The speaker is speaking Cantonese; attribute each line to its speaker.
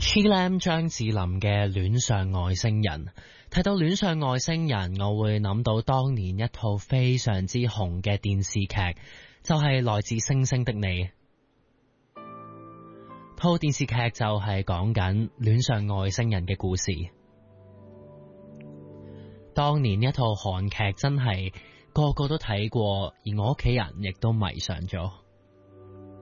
Speaker 1: Chilam 張智霖嘅戀上外星人，提到戀上外星人，我會諗到當年一套非常之紅嘅電視劇，就係來自星星的你。套電視劇就係講緊戀上外星人嘅故事。當年一套韓劇真係個個都睇過，而我屋企人亦都迷上咗。